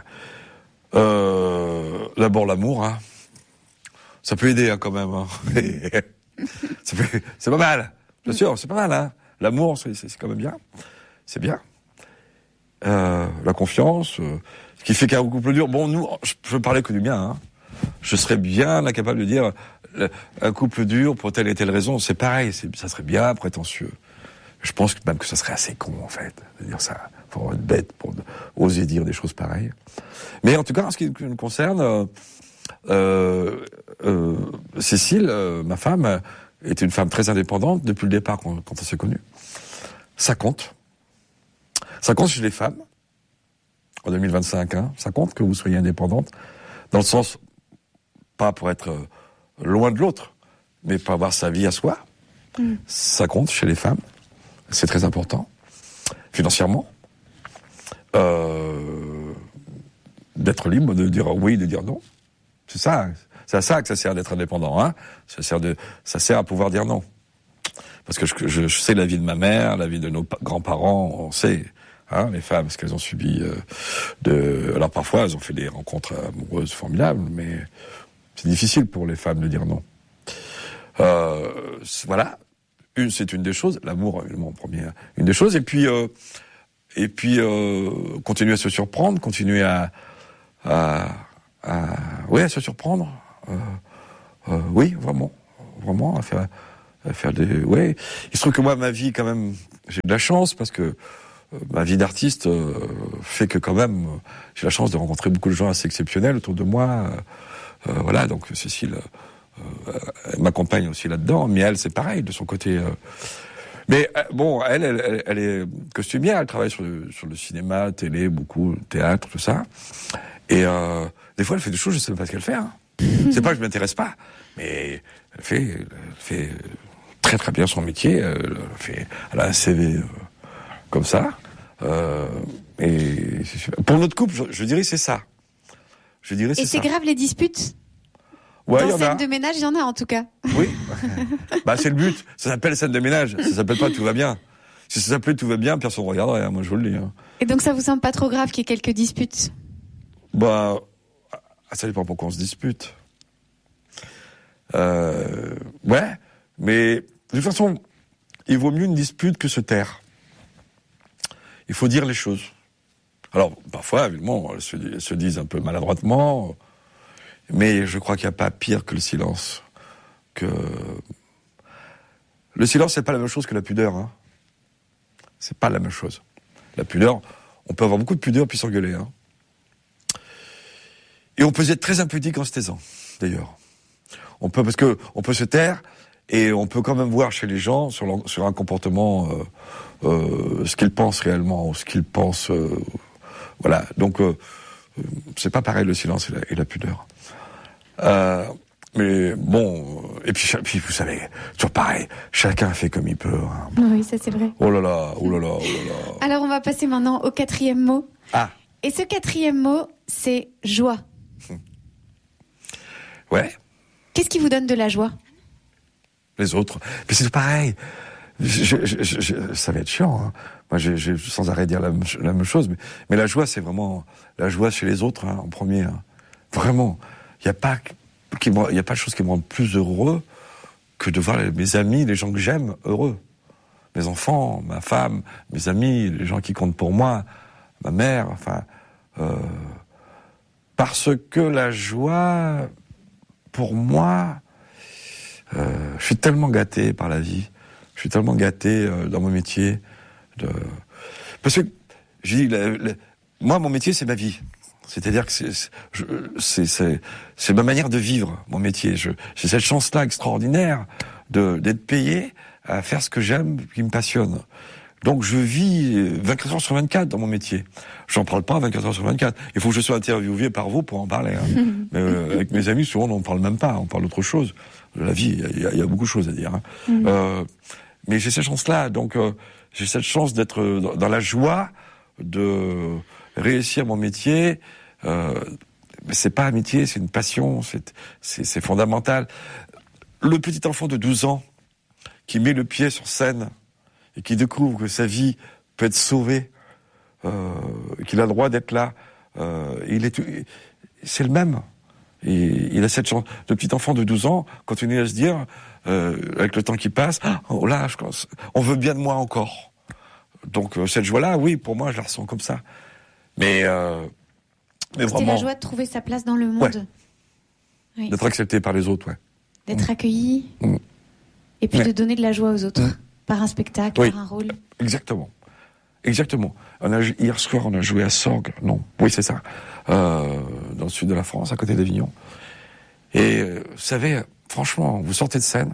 Euh, d'abord l'amour, hein. Ça peut aider hein, quand même. Hein. ça peut, c'est pas mal, bien sûr, c'est pas mal. Hein. L'amour, c'est, c'est, c'est quand même bien. C'est bien. Euh, la confiance, euh, ce qui fait qu'un couple dur. Bon, nous, je peux parler que du bien. Hein. Je serais bien incapable de dire un couple dur pour telle et telle raison. C'est pareil, c'est, ça serait bien prétentieux. Je pense que même que ça serait assez con en fait de dire ça. Faut être bête pour oser dire des choses pareilles. Mais en tout cas, en ce qui nous concerne, euh, euh, euh, Cécile, euh, ma femme, était une femme très indépendante depuis le départ quand, quand on s'est connus. Ça compte. Ça compte chez les femmes. En deux mille vingt-cinq, hein, ça compte que vous soyez indépendante. Dans le sens, pas pour être euh, loin de l'autre, mais pour avoir sa vie à soi. Mmh. Ça compte chez les femmes. C'est très important. Financièrement. Euh, d'être libre, de dire oui, de dire non. C'est ça. C'est à ça que ça sert d'être indépendant. Hein. Ça sert de, ça sert à pouvoir dire non. Parce que je, je, je sais la vie de ma mère, la vie de nos pa- grands-parents, on sait, hein, les femmes, ce qu'elles ont subi. Euh, de, alors parfois, elles ont fait des rencontres amoureuses formidables, mais c'est difficile pour les femmes de dire non. Euh, voilà. Une, c'est une des choses. L'amour, évidemment, en premier, une des choses. Et puis, euh, et puis, euh, continuer à se surprendre, continuer à, à, à, oui, à se surprendre. Euh, euh, oui, vraiment, vraiment, à faire, à faire des, ouais. Il se trouve que moi, ma vie, quand même, j'ai de la chance parce que euh, ma vie d'artiste euh, fait que quand même, euh, j'ai la chance de rencontrer beaucoup de gens assez exceptionnels autour de moi. Euh, euh, voilà, donc Cécile euh, elle m'accompagne aussi là-dedans, mais elle, c'est pareil de son côté. Euh, Mais euh, bon, elle, elle, elle, elle est costumière, elle travaille sur le, sur le cinéma, télé, beaucoup, théâtre, tout ça. Et euh, des fois, elle fait des choses, je sais même pas ce qu'elle fait. Hein. C'est pas que je m'intéresse pas, mais elle fait, elle fait très très bien son métier. Elle, fait, elle a un C V euh, comme ça. Euh, et pour notre couple, je, je dirais c'est ça. Je dirais c'est et c'est ça. grave les disputes. Ouais, dans scène de ménage, il y en a en tout cas. Oui, bah c'est le but. Ça s'appelle scène de ménage. Ça s'appelle pas tout va bien. Si ça s'appelait tout va bien, personne ne regarderait. Hein, moi, je vous le dis. Hein. Et donc, ça vous semble pas trop grave qu'il y ait quelques disputes ? Bah, ça dépend pourquoi on se dispute. Euh, ouais, mais de toute façon, il vaut mieux une dispute que se taire. Il faut dire les choses. Alors, parfois, évidemment, elles se, elles se disent un peu maladroitement. Mais je crois qu'il n'y a pas pire que le silence. Que le silence, c'est pas la même chose que la pudeur. Hein. C'est pas la même chose. La pudeur, on peut avoir beaucoup de pudeur puis s'engueuler. Hein. Et on peut être très impudique en se taisant, d'ailleurs. On peut parce que on peut se taire et on peut quand même voir chez les gens sur, leur, sur un comportement euh, euh, ce qu'ils pensent réellement, ou ce qu'ils pensent. Euh, voilà. Donc euh, c'est pas pareil le silence et la, et la pudeur. Euh, mais bon, et puis, puis vous savez, toujours pareil, chacun fait comme il peut. Hein. Oui, ça c'est vrai. Oh là là, oh là là, oh là là. Alors on va passer maintenant au quatrième mot. Ah. Et ce quatrième mot, c'est joie. Hum. Ouais. Qu'est-ce qui vous donne de la joie ? Les autres. Mais c'est pareil. je, je, je, je, ça va être chiant. Hein. Moi, j'ai, j'ai sans arrêt dire la, la même chose. Mais, mais la joie, c'est vraiment la joie chez les autres, hein, en premier. Hein. Vraiment, il y a pas, il y a pas de chose qui me rend plus heureux que de voir mes amis, les gens que j'aime, heureux. Mes enfants, ma femme, mes amis, les gens qui comptent pour moi, ma mère, enfin... Euh, parce que la joie, pour moi, euh, je suis tellement gâté par la vie, je suis tellement gâté euh, dans mon métier. De... Parce que, je dis, la, la... moi, mon métier, c'est ma vie. C'est-à-dire que c'est, c'est, je, c'est, c'est, c'est ma manière de vivre, mon métier. Je, j'ai cette chance-là extraordinaire de, d'être payé à faire ce que j'aime, qui me passionne. Donc je vis vingt-quatre heures sur vingt-quatre dans mon métier. J'en parle pas vingt-quatre heures sur vingt-quatre. Il faut que je sois interviewé par vous pour en parler. Hein. Mais euh, avec mes amis, souvent, on n'en parle même pas. On parle d'autre chose. De la vie, il y, y a beaucoup de choses à dire. Hein. Mm. Euh, mais j'ai cette chance-là. Donc euh, j'ai cette chance d'être dans, dans la joie de réussir mon métier. Euh, mais c'est pas un métier, c'est une passion. C'est, c'est, c'est fondamental. Le petit enfant de douze ans qui met le pied sur scène et qui découvre que sa vie peut être sauvée, euh, qu'il a le droit d'être là, euh, il est, c'est le même. Et il a cette chance. Le petit enfant de douze ans continue à se dire, euh, avec le temps qui passe, oh là, je, on veut bien de moi encore. Donc euh, cette joie-là, oui, pour moi, je la ressens comme ça. Mais, euh, mais C'était vraiment, la joie de trouver sa place dans le monde. Ouais. Oui. D'être accepté par les autres, ouais. D'être mmh. accueilli. Mmh. Et puis ouais. de donner de la joie aux autres. Mmh. Par un spectacle, oui. par un rôle. Exactement. Exactement. On a, hier soir, on a joué à Sorgues. Non. Oui, c'est ça. Euh, dans le sud de la France, à côté d'Avignon. Et, euh, vous savez, franchement, vous sortez de scène,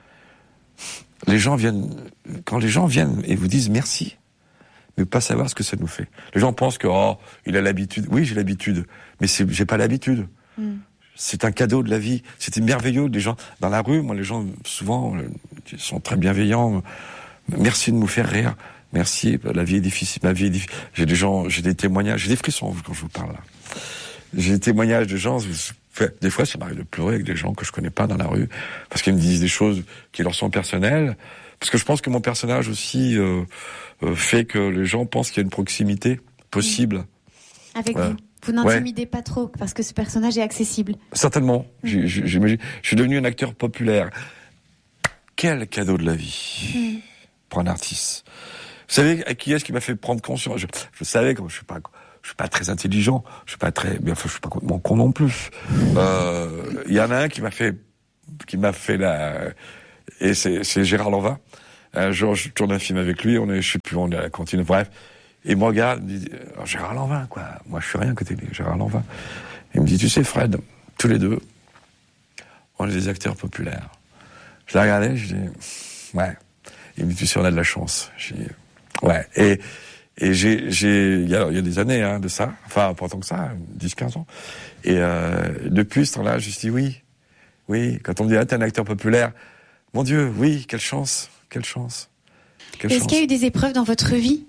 les gens viennent, quand les gens viennent et vous disent merci, mais pas savoir ce que ça nous fait. Les gens pensent que, oh, il a l'habitude. Oui, j'ai l'habitude. Mais c'est, j'ai pas l'habitude. Mm. C'est un cadeau de la vie. C'était merveilleux. Les gens, dans la rue, moi, les gens, souvent, ils sont très bienveillants. Merci de nous faire rire. Merci. La vie est difficile. Ma vie est difficile. J'ai des gens, j'ai des témoignages. J'ai des frissons quand je vous parle, là. J'ai des témoignages de gens. Des fois, ça m'arrive de pleurer avec des gens que je connais pas dans la rue. Parce qu'ils me disent des choses qui leur sont personnelles. Parce que je pense que mon personnage aussi, euh, euh, fait que les gens pensent qu'il y a une proximité possible. Avec euh, vous. Vous n'intimidez ouais. pas trop, parce que ce personnage est accessible. Certainement. Mmh. J'imagine. Je suis devenu un acteur populaire. Quel cadeau de la vie mmh. pour un artiste. Vous savez à qui est-ce qui m'a fait prendre conscience? Je, je savais que je suis pas, je suis pas très intelligent, je suis pas très, bien, enfin, je suis pas complètement con non plus. Il euh, y en a un qui m'a fait, qui m'a fait la, et c'est, c'est Gérard Lanvin. Un jour, je tourne un film avec lui, on est, je sais plus, on est à la cantine, bref. Il me regarde, il me dit, oh, Gérard Lanvin, quoi. Moi, je suis rien à côté de lui, Gérard Lanvin. Il me dit, tu sais, Fred, tous les deux, on est des acteurs populaires. Je l'ai regardé, je dis, ouais. Il me dit, tu sais, on a de la chance. J'ai dit, ouais. Et, et j'ai, j'ai, il y a, il y a des années, hein, de ça. Enfin, pas tant que ça, dix, quinze ans. Et, euh, depuis ce temps-là, je me suis dit, oui. Oui. Quand on me dit, ah, t'es un acteur populaire. Mon Dieu, oui, quelle chance. Quelle chance. Quelle Est-ce chance. qu'il y a eu des épreuves dans votre vie?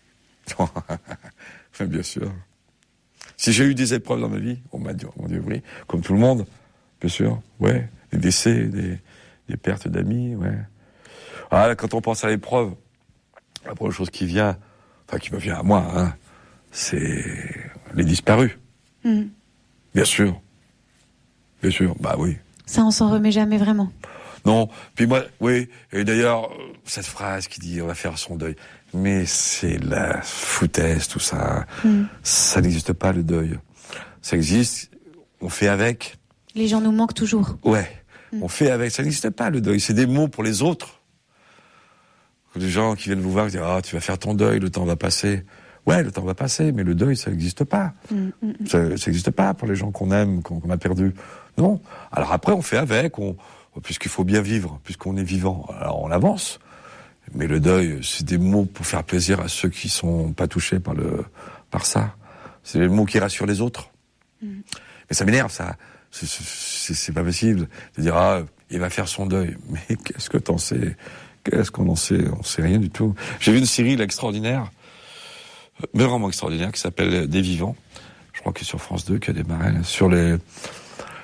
Bien sûr. Si j'ai eu des épreuves dans ma vie, on m'a dit, mon Dieu, oui. Comme tout le monde. Bien sûr. Ouais. Des décès, des, des pertes d'amis, ouais. Ah, là, quand on pense à l'épreuve, la première chose qui vient, enfin, qui me vient à moi, hein, c'est les disparus. Mmh. Bien sûr. Bien sûr, bah oui. Ça, on s'en remet jamais vraiment. Non. Puis moi, oui. Et d'ailleurs, cette phrase qui dit, on va faire son deuil. Mais c'est la foutaise, tout ça. Mmh. Ça n'existe pas, le deuil. Ça existe, on fait avec. Les gens nous manquent toujours. Ouais. Mmh. On fait avec. Ça n'existe pas, le deuil. C'est des mots pour les autres. Des gens qui viennent vous voir et disent, ah, oh, tu vas faire ton deuil, le temps va passer. Ouais, le temps va passer, mais le deuil, ça n'existe pas. Mmh, mmh. Ça n'existe pas pour les gens qu'on aime, qu'on, qu'on a perdus. Non. Alors après, on fait avec, on, puisqu'il faut bien vivre, puisqu'on est vivant, alors on avance. Mais le deuil, c'est des mots pour faire plaisir à ceux qui sont pas touchés par le, par ça. C'est des mots qui rassurent les autres. Mmh. Mais ça m'énerve, ça. C'est, c'est, c'est pas possible de dire, ah, il va faire son deuil. Mais qu'est-ce que t'en sais? Qu'est-ce qu'on en sait? On sait rien du tout. J'ai vu une série là, extraordinaire, mais vraiment extraordinaire, qui s'appelle Des Vivants. Je crois que c'est sur France deux qui a démarré, là, sur les,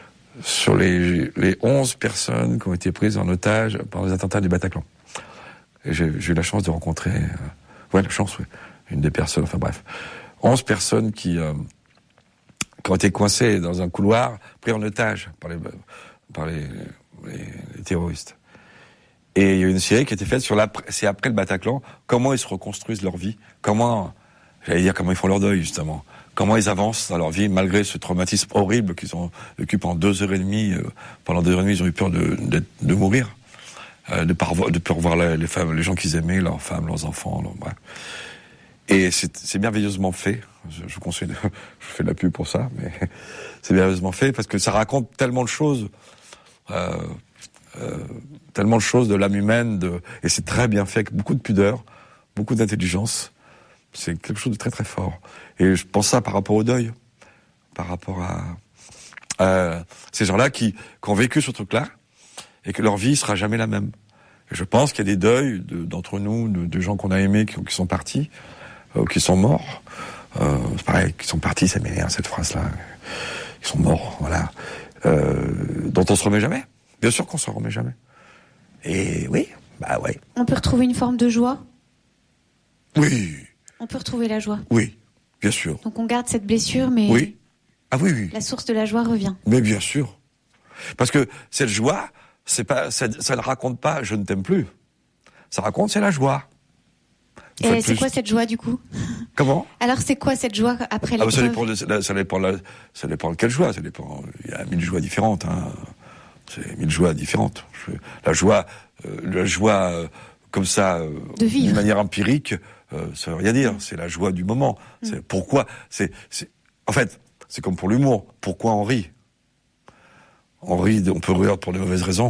sur les, les onze personnes qui ont été prises en otage par les attentats du Bataclan. Et j'ai, j'ai eu la chance de rencontrer, euh, ouais, la chance, ouais, une des personnes, enfin bref, onze personnes qui, euh, qui ont été coincées dans un couloir, pris en otage par les, par les, les, les terroristes. Et il y a une série qui a été faite sur la, c'est après le Bataclan, comment ils se reconstruisent leur vie, comment, j'allais dire comment ils font leur deuil justement, comment ils avancent dans leur vie malgré ce traumatisme horrible qu'ils ont vécu pendant deux heures et demie. Euh, pendant deux heures et demie, ils ont eu peur de, de, de mourir, euh, de pas revoir, de peur voir les, les femmes, les gens qu'ils aimaient, leurs femmes, leurs enfants, leurs, bref. Et c'est, c'est merveilleusement fait. Je, je conseille, de, je fais de la pub pour ça, mais c'est merveilleusement fait parce que ça raconte tellement de choses. Euh, Euh, tellement de choses de l'âme humaine, de... et c'est très bien fait, avec beaucoup de pudeur, beaucoup d'intelligence. C'est quelque chose de très très fort. Et je pense ça par rapport au deuil, par rapport à, à ces gens-là qui, qui ont vécu ce truc-là, et que leur vie sera jamais la même. Et je pense qu'il y a des deuils de, d'entre nous, de, de gens qu'on a aimés, qui, qui sont partis, euh, qui sont morts. Euh, c'est pareil, qui sont partis, ça m'énerve cette phrase-là. Ils sont morts, voilà. Euh, dont on se remet jamais. Bien sûr qu'on s'en remet jamais. Et oui, bah ouais. On peut retrouver une forme de joie ? Oui. On peut retrouver la joie ? Oui, bien sûr. Donc on garde cette blessure, mais oui. Ah oui, oui. La source de la joie revient. Mais bien sûr. Parce que cette joie, c'est pas, ça, ça ne raconte pas « je ne t'aime plus ». Ça raconte c'est la joie. Et c'est plus... quoi cette joie du coup ? Comment ? Alors c'est quoi cette joie après l'épreuve ? Ah, ça dépend, de, ça dépend, de, ça dépend de quelle joie. Ça dépend. Il y a mille joies différentes. Hein. C'est mille joies différentes. Je, la joie, euh, la joie euh, comme ça, euh, de vivre. D'une manière empirique, euh, ça veut rien dire. Mm. C'est la joie du moment. Mm. C'est pourquoi. C'est, c'est, en fait, c'est comme pour l'humour. Pourquoi on rit ? On rit, on peut rire pour les mauvaises raisons.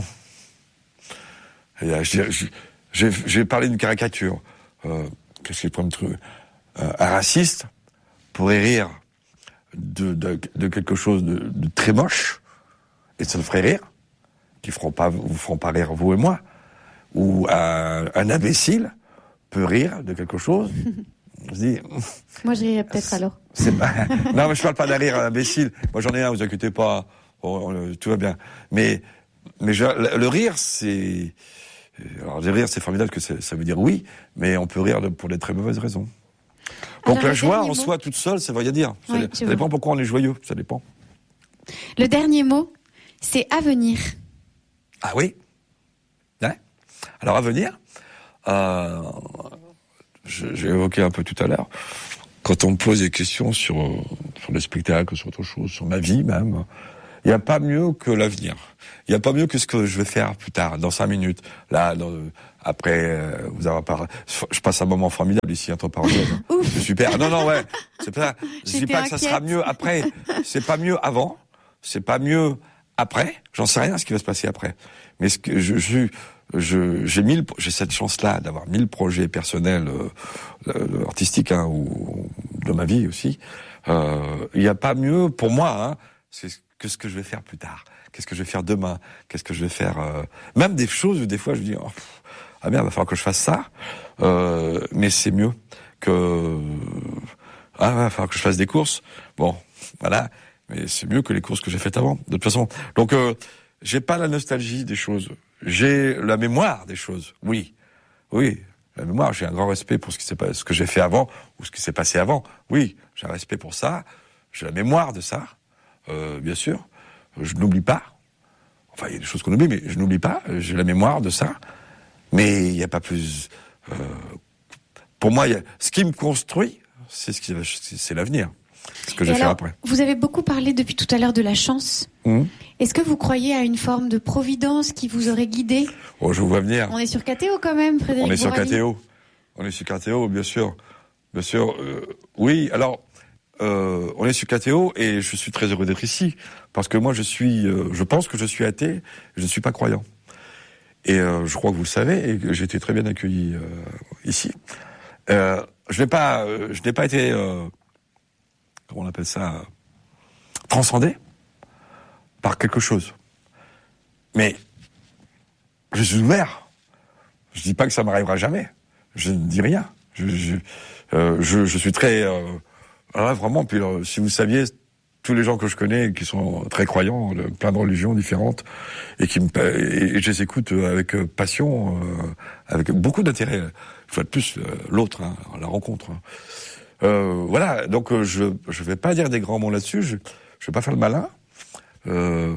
Et, euh, j'ai, j'ai, j'ai parlé d'une caricature. Euh, qu'est-ce que je pourrais me trouver ? euh, Un raciste pourrait rire de, de, de quelque chose de, de très moche, et ça le ferait rire. Qui feront pas, vous feront pas rire vous et moi, ou un, un imbécile peut rire de quelque chose. On se dit. Moi, je rirais peut-être alors. C'est pas. Non, mais je parle pas d'un rire à un imbécile. Moi, j'en ai un. Vous inquiétez pas, oh, oh, tout va bien. Mais, mais je, le, le rire, c'est. Alors, le rire, c'est formidable que ça veut dire oui, mais on peut rire de, pour des très mauvaises raisons. Donc alors, la joie en mot... soi, toute seule, ça veut rien dire. Ça, oui, ça dépend pourquoi on est joyeux. Ça dépend. Le dernier mot, c'est avenir. Ah oui. Ouais. Alors à venir, euh, je, j'ai évoqué un peu tout à l'heure, quand on me pose des questions sur, sur le spectacle, sur autre chose, sur ma vie même, il n'y a pas mieux que l'avenir. Il n'y a pas mieux que ce que je vais faire plus tard, dans cinq minutes. Là, dans, après, euh, vous avoir parlé. Je passe un moment formidable ici, entre parenthèses. C'est super. Non, non, ouais. C'est pas, je dis pas inquiète. Que ça sera mieux après. C'est pas mieux avant. C'est pas mieux après. J'en sais rien ce qui va se passer après. Mais ce que je, je, je j'ai mille, j'ai cette chance-là d'avoir mille projets personnels, euh, artistiques, hein, ou de ma vie aussi. Euh, il n'y a pas mieux pour moi, hein, c'est que ce que je vais faire plus tard. Qu'est-ce que je vais faire demain ? Qu'est-ce que je vais faire euh... Même des choses où des fois je me dis, oh, pff, ah merde, il va falloir que je fasse ça. Euh, mais c'est mieux que ah, il va falloir que je fasse des courses. Bon, voilà. Mais c'est mieux que les courses que j'ai faites avant, de toute façon. Donc, euh, j'ai pas la nostalgie des choses. J'ai la mémoire des choses. Oui, oui, la mémoire. J'ai un grand respect pour ce qui s'est passé, ce que j'ai fait avant ou ce qui s'est passé avant. Oui, j'ai un respect pour ça. J'ai la mémoire de ça, euh, bien sûr. Je n'oublie pas. Enfin, il y a des choses qu'on oublie, mais je n'oublie pas. J'ai la mémoire de ça. Mais il n'y a pas plus. Euh, pour moi, y a, ce qui me construit, c'est ce qui, c'est l'avenir. Ce que je vais faire après. Vous avez beaucoup parlé depuis tout à l'heure de la chance. Mmh. Est-ce que vous croyez à une forme de providence qui vous aurait guidé ? Oh, je vous vois venir. On est sur K T O quand même, Frédéric. On est sur Bourali. K T O. On est sur K T O, bien sûr. Bien sûr. Euh, oui, alors, euh, on est sur K T O et je suis très heureux d'être ici. Parce que moi, je suis, euh, je pense que je suis athée, je ne suis pas croyant. Et euh, je crois que vous le savez et que j'ai été très bien accueilli euh, ici. Euh, je n'ai pas, euh, je n'ai pas été... Euh, comment on appelle ça, transcendé par quelque chose. Mais je suis ouvert. Je dis pas que ça m'arrivera jamais. Je ne dis rien. Je, je, euh, je, je suis très... Euh, alors là, vraiment, puis alors, si vous saviez tous les gens que je connais qui sont très croyants, de plein de religions différentes, et qui me, et, et je les écoute avec passion, euh, avec beaucoup d'intérêt. Une fois de plus, euh, l'autre, hein, la rencontre. Hein. Euh, voilà, donc euh, je je vais pas dire des grands mots là-dessus, je je vais pas faire le malin. Euh,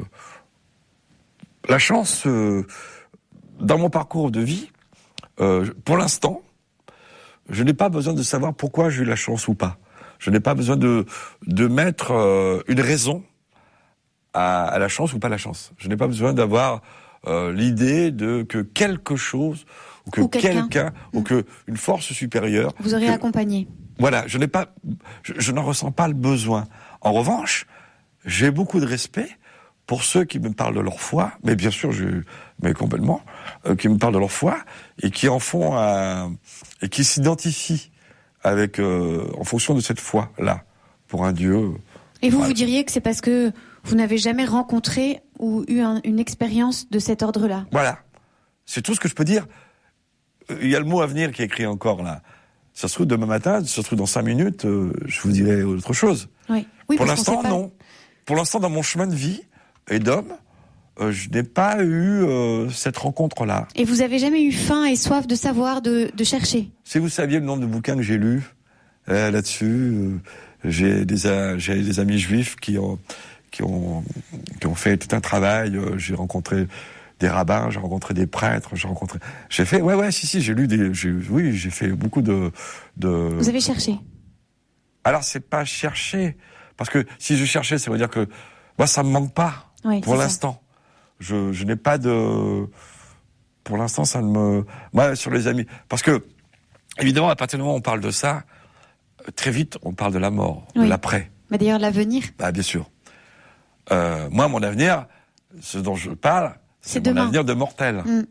la chance, euh, dans mon parcours de vie, euh, pour l'instant, je n'ai pas besoin de savoir pourquoi j'ai eu la chance ou pas. Je n'ai pas besoin de de mettre euh, une raison à, à la chance ou pas la chance. Je n'ai pas besoin d'avoir euh, l'idée de que quelque chose ou que ou quelqu'un, quelqu'un mmh. ou que une force supérieure vous aurez que, accompagné. Voilà, je n'ai pas, je, je n'en ressens pas le besoin. En revanche, j'ai beaucoup de respect pour ceux qui me parlent de leur foi, mais bien sûr, je, mais complètement, euh, qui me parlent de leur foi et qui en font un, et qui s'identifient avec, euh, en fonction de cette foi-là, pour un Dieu. Et vous, voilà. vous diriez que c'est parce que vous n'avez jamais rencontré ou eu un, une expérience de cet ordre-là. Voilà, c'est tout ce que je peux dire. Il y a le mot avenir qui est écrit encore là. Ça se trouve demain matin, ça se trouve dans cinq minutes, euh, je vous dirai autre chose. Oui. Oui, pour parce l'instant, qu'on sait pas... non. Pour l'instant, dans mon chemin de vie et d'homme, euh, je n'ai pas eu euh, cette rencontre-là. Et vous avez jamais eu faim et soif de savoir, de, de chercher? Si vous saviez le nombre de bouquins que j'ai lus euh, là-dessus, euh, j'ai des euh, j'ai des amis juifs qui ont qui ont qui ont fait tout un travail. Euh, j'ai rencontré des rabbins, j'ai rencontré des prêtres, j'ai rencontré, j'ai fait, ouais, ouais, si, si, j'ai lu des, j'ai, oui, j'ai fait beaucoup de, de. Vous avez cherché? Alors, c'est pas chercher, parce que si je cherchais, ça veut dire que, moi, ça me manque pas, oui, pour l'instant. Je, je n'ai pas de, pour l'instant, ça ne me, moi, sur les amis, parce que, évidemment, à partir du moment où on parle de ça, très vite, on parle de la mort, oui. de l'après. Mais d'ailleurs, l'avenir. Bah, bien sûr. Euh, moi, mon avenir, ce dont je parle, c'est, c'est mon avenir de mortel. Mm.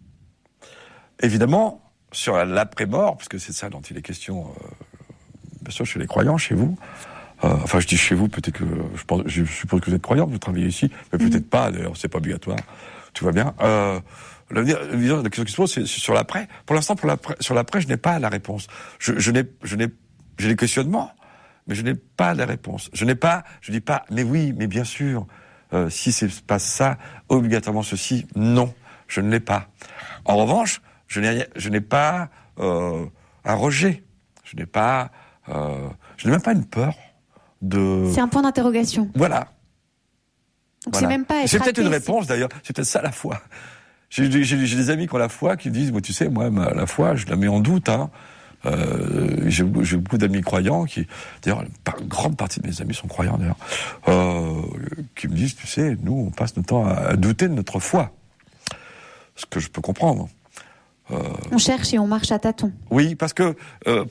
Évidemment, sur l'après-mort, parce que c'est ça dont il est question, euh, bien sûr, chez les croyants, chez vous. Euh, enfin, je dis chez vous, peut-être que je, pense, je suppose que vous êtes croyants, vous travaillez ici, mais mm. peut-être pas. D'ailleurs, c'est pas obligatoire. Tout va bien. Euh, l'avenir, la question qui se pose, c'est sur l'après. Pour l'instant, pour l'après, sur l'après, je n'ai pas la réponse. Je, je n'ai, je n'ai, j'ai des questionnements, mais je n'ai pas la réponse. Je n'ai pas, je dis pas, mais oui, mais bien sûr. Euh, si c'est pas ça, obligatoirement ceci, non, je ne l'ai pas. En revanche, je n'ai, je n'ai pas euh, un rejet, je n'ai pas, euh, je n'ai même pas une peur de. C'est un point d'interrogation. Voilà. Donc voilà. c'est même pas. Être c'est peut-être athée, une réponse c'est... d'ailleurs. C'est peut-être ça la foi. J'ai, j'ai, j'ai des amis qui ont la foi qui disent, moi, tu sais, moi, ma, la foi, je la mets en doute. Hein. Euh, j'ai, j'ai beaucoup d'amis croyants qui, d'ailleurs, une grande partie de mes amis sont croyants d'ailleurs, euh, qui me disent, tu sais, nous, on passe notre temps à, à douter de notre foi. Ce que je peux comprendre. Euh... On cherche et on marche à tâtons. Oui, parce que euh,